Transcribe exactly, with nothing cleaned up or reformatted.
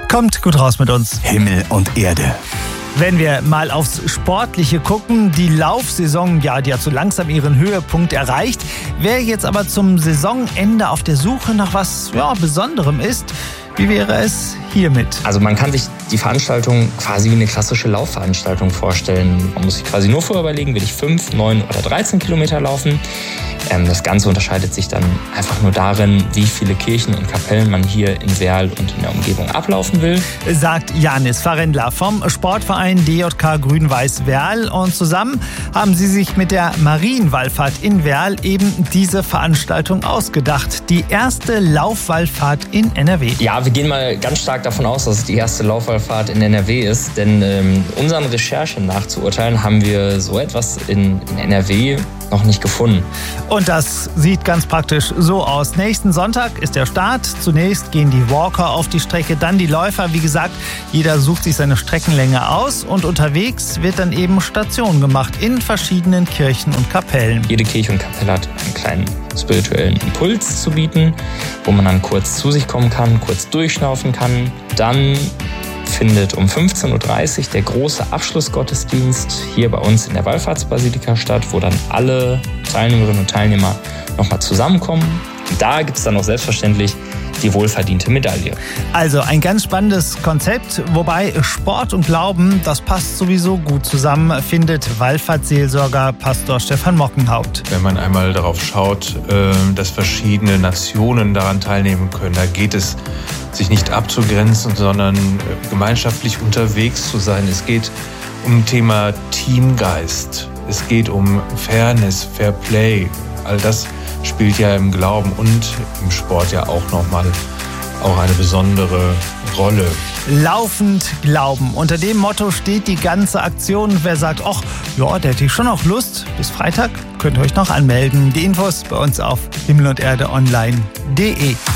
Kommt gut raus mit uns. Himmel und Erde. Wenn wir mal aufs Sportliche gucken, die Laufsaison, ja, die hat so langsam ihren Höhepunkt erreicht. Wer jetzt aber zum Saisonende auf der Suche nach was ja, Besonderem ist, wie wäre es hiermit? Also man kann sich die Veranstaltung quasi wie eine klassische Laufveranstaltung vorstellen. Man muss sich quasi nur vorher überlegen, will ich fünf, neun oder dreizehn Kilometer laufen. Das Ganze unterscheidet sich dann einfach nur darin, wie viele Kirchen und Kapellen man hier in Werl und in der Umgebung ablaufen will. Sagt Janis Farendler vom Sportverein D J K Grün-Weiß Werl. Und zusammen haben sie sich mit der Marienwallfahrt in Werl eben diese Veranstaltung ausgedacht. Die erste Laufwallfahrt in N R W. Ja, wir gehen mal ganz stark davon aus, dass es die erste Laufwallfahrt in N R W ist. Denn ähm, unseren Recherchen nachzuurteilen, haben wir so etwas in, in N R W noch nicht gefunden. Und das sieht ganz praktisch so aus. Nächsten Sonntag ist der Start. Zunächst gehen die Walker auf die Strecke, dann die Läufer. Wie gesagt, jeder sucht sich seine Streckenlänge aus und unterwegs wird dann eben Station gemacht in verschiedenen Kirchen und Kapellen. Jede Kirche und Kapelle hat einen kleinen spirituellen Impuls zu bieten, wo man dann kurz zu sich kommen kann, kurz durchschnaufen kann. Dann findet um fünfzehn Uhr dreißig der große Abschlussgottesdienst hier bei uns in der Wallfahrtsbasilika statt, wo dann alle Teilnehmerinnen und Teilnehmer nochmal zusammenkommen. Und da gibt es dann auch selbstverständlich die wohlverdiente Medaille. Also ein ganz spannendes Konzept, wobei Sport und Glauben, das passt sowieso gut zusammen, findet Wallfahrtsseelsorger Pastor Stefan Mockenhaupt. Wenn man einmal darauf schaut, dass verschiedene Nationen daran teilnehmen können, da geht es sich nicht abzugrenzen, sondern gemeinschaftlich unterwegs zu sein. Es geht um das Thema Teamgeist. Es geht um Fairness, Fair Play. All das spielt ja im Glauben und im Sport ja auch nochmal auch eine besondere Rolle. Laufend glauben. Unter dem Motto steht die ganze Aktion. Und wer sagt, ach, ja, der hätte ich schon noch Lust, bis Freitag könnt ihr euch noch anmelden. Die Infos bei uns auf himmel und erde online punkt de.